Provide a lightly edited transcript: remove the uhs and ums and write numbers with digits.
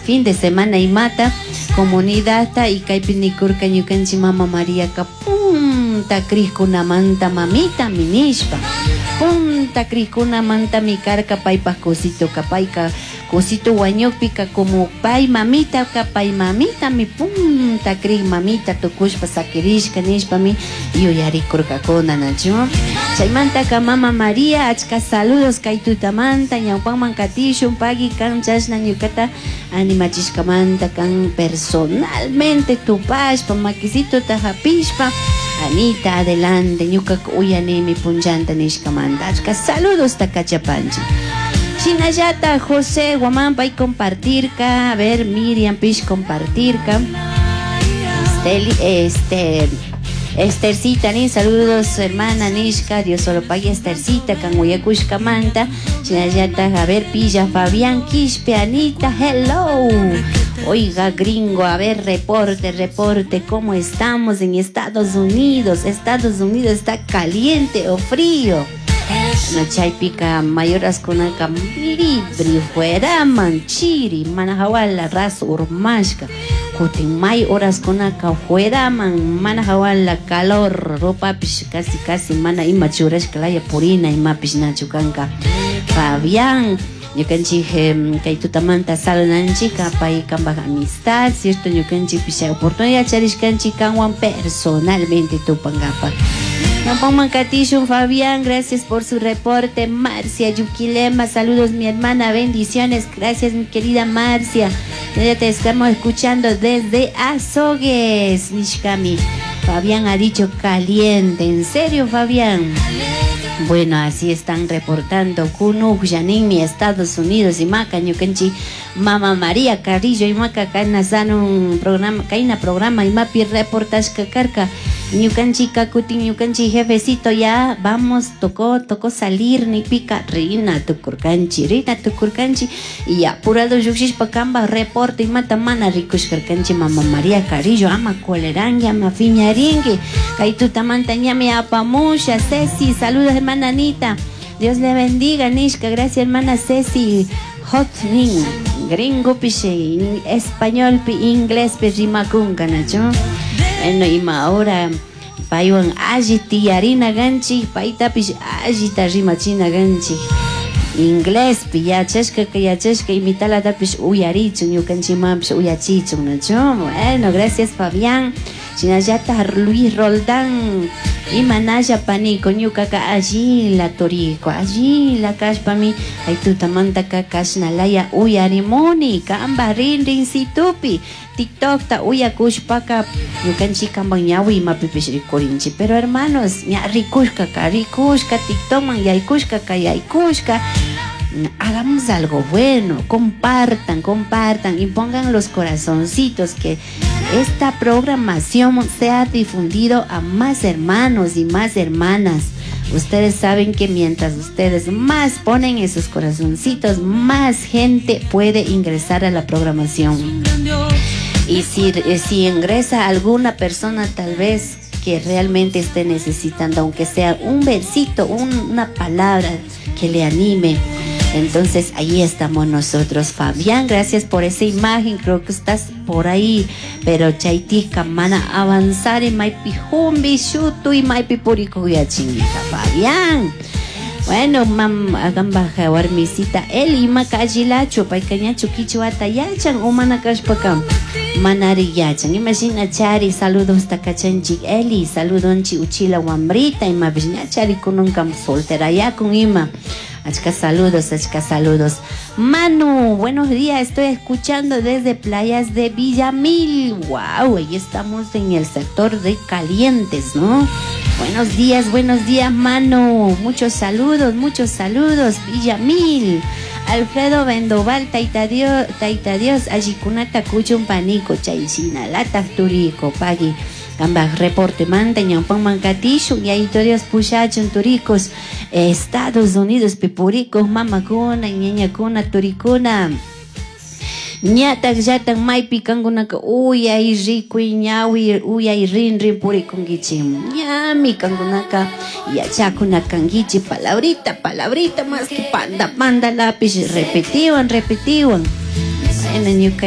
fin de semana y mata comunidad y kaipinikurka ñukanchi Mama María ka punta kriskuna manta mamita minishpa punta kriskuna manta mi karka paypa cosito kapayka cosito wañukpika como pay mamita kapay mamita mi punta krik mamita tukushpa sakirishka nishpa mi yuyarikurkakuna nachu chaymanta ka Mama María achka saludos kay tutamanta ñawpanman katishun pagi kan chashna ñukata animachishkamanta kan personalmente tupashpa makisito tajapishpa Anita adelante ñuka uyanimi punchanta nishkamanta achka saludos takachapanchi Shinayata José Guamampa y compartirka a ver Miriam Pish compartirka Estercita, ni saludos hermana Nishka, Dios solo pague Estercita, Canguyakushka Manta, Shinayata, a ver Pilla, Fabián Quispe, Anita, hello. Oiga gringo, a ver reporte, ¿cómo estamos en Estados Unidos? Estados Unidos está caliente o frío. No chaypica mayoras con acá miribri fuera manchiri manajawala ras urmashka kutin may horas con acá fuera manajawala calor ropa pish casi mana imachurashka laya purina imapish nachukanka Fabián ñukanchik kaytutamanta salunanchik pay kambaj amistad cierto ñukanchik pisha oportunidad charishkanchik kanwan personalmente tupangapa Nampang Catishun Fabián, gracias por su reporte. Marcia Yuquilema, saludos mi hermana, bendiciones. Gracias mi querida Marcia. Ya te estamos escuchando desde Azogues, Nishkami. Fabián ha dicho caliente, ¿en serio Fabián? Bueno, así están reportando Kunuk, Yanimi, Estados Unidos y Maca, Ñukanchi, Mama María Carrillo y Maca, Kainasan un programa, Kaina programa y Mapi reportaje Kakarka, Ñukanchi Kakutin, Ñukanchi jefecito ya, vamos, tocó salir, ni pica, Rina Tukurkanchi, y apurado Yuxish Pacamba, reporte y mata mana Rikush Karkanchi, Mama María Carrillo, ama colerán, llama fiñaringue, Kaituta Mantañame Apamusha, Ceci, saludos hermana Anita, Dios le bendiga Nishka, gracias hermana Ceci, Hot Ring, gringo piche, español pi inglés pi rimakunga nacho, bueno y ahora payuan agiti harina ganchi, paita piche agita rimachina ganchi, inglés pi yacheshka imitala da piche uyarichu, ñukanchi mam piche uyachichu nacho, bueno gracias Fabián. Chinayata Luis Roldán y Manaya Panico ñukaka allí la torico allí la kashpami ay tutamanta kakashnalaya uyarimoni kamba rin situpi TikTok ta uyakushpaka ñukanchi kamba ñawi mapipish rikurinchi pero hermanos ña rikushka TikTok man yaykushka yaykushka. Hagamos algo bueno, compartan y pongan los corazoncitos que esta programación sea difundido a más hermanos y más hermanas. Ustedes saben que mientras ustedes más ponen esos corazoncitos, más gente puede ingresar a la programación. Y si ingresa alguna persona tal vez que realmente esté necesitando, aunque sea un versito, una palabra que le anime, entonces ahí estamos nosotros. Fabián, gracias por esa imagen, creo que estás por ahí, pero chaitica mana avanzar en maipi humbi shutu y maipi purico yachinita Fabián. Bueno, mam hagan baja warmisita el ima kajilacho paikaña chuquichuata yachan o manakashpakam manari yachan. Imagina chari, saludos takachanchi Eli, saludonchi uchila wambrita ima bishna chari kununkam soltera ya con ima. Achka saludos. Manu, buenos días, estoy escuchando desde playas de Villamil. Wow, ahí estamos en el sector de Calientes, ¿no? Buenos días, Manu. Muchos saludos, Villamil. Alfredo Vendoval, Taita Dios, Ajikunata Kuchun Panico, Chaisina, Lata Turico, Pagui. Ambas reporte manta ñampan mancatishu y ahí todos puchachun turicos Estados Unidos pipuricos mamakuna ñañakuna turicuna ñatak llatan maypi kankunaka uyay rikuy ñawi uyay rin purikunkichim ñami kankunaka yachakuna kankichi palabrita más que panda lápiz repetiwan bueno